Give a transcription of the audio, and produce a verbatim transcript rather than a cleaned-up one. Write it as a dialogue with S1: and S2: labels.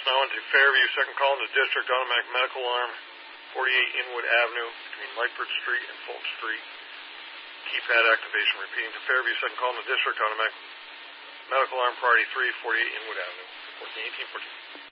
S1: Now on to Fairview, second call in the district, automatic medical alarm, forty-eight Inwood Avenue, between Lightbridge Street and Fulton Street. Keypad activation. Repeating to Fairview, second call in the district, automatic medical alarm, priority three, forty-eight Inwood Avenue, fourteen eighteen fourteen.